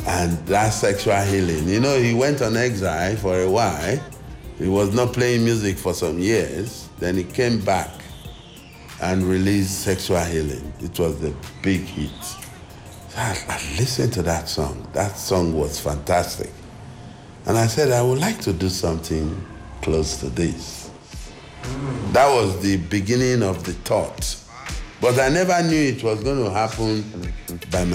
And that Sexual Healing. You know, he went on exile for a while. He was not playing music for some years. Then he came back and released Sexual Healing. It was the big hit. I listened to that song. That song was fantastic. And I said, I would like to do something close to this. That was the beginning of the thought. But I never knew it was going to happen by